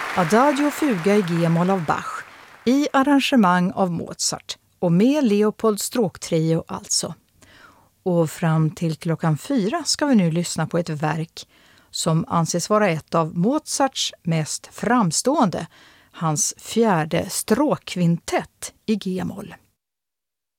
Adagio fuga i G-moll av Bach i arrangemang av Mozart och med Leopold stråktrio alltså. Och fram till klockan 4 ska vi nu lyssna på ett verk som anses vara ett av Mozarts mest framstående, hans 4:e stråkkvintett i G-moll.